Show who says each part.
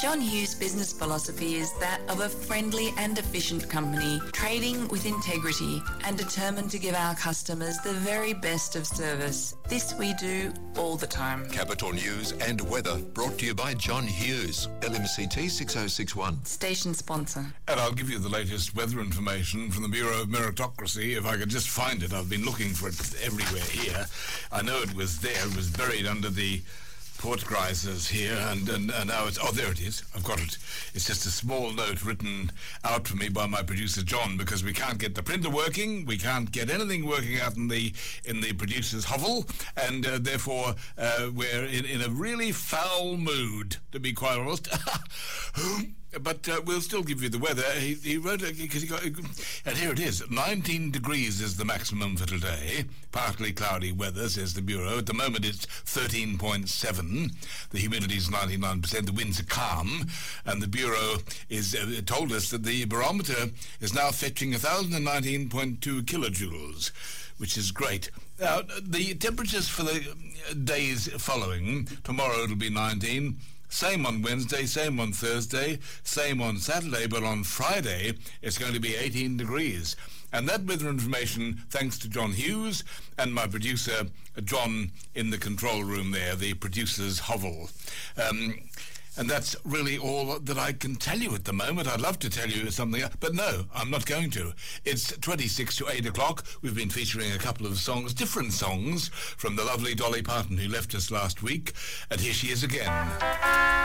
Speaker 1: John Hughes' business philosophy is that of a friendly and efficient company, trading with integrity and determined to give our customers the very best of service. This we do all the time.
Speaker 2: Capital News and weather brought to you by John Hughes, LMCT 6061.
Speaker 1: Station sponsor.
Speaker 3: And I'll give you the latest weather information from the Bureau of Meritocracy, if I could just find it. I've been looking for it everywhere here. I know it was there. It was buried under the Portgreisers here, and now it's... Oh, there it is. I've got it. It's just a small note written out for me by my producer, John, because we can't get the printer working. We can't get anything working out in the producer's hovel, and therefore we're in a really foul mood, to be quite honest. But we'll still give you the weather. He wrote it because he got... And here it is. 19 degrees is the maximum for today. Partly cloudy weather, says the Bureau. At the moment it's 13.7. The humidity is 99%. The winds are calm. And the Bureau is told us that the barometer is now fetching 1,019.2 kilojoules, which is great. Now, the temperatures for the days following, tomorrow it'll be 19. Same on Wednesday, same on Thursday, same on Saturday, but on Friday it's going to be 18 degrees. And that weather information thanks to John Hughes and my producer, John, in the control room there, the producer's hovel. And that's really all that I can tell you at the moment. I'd love to tell you something, but no, I'm not going to. It's 26 to 8 o'clock. We've been featuring a couple of songs, different songs, from the lovely Dolly Parton, who left us last week. And here she is again.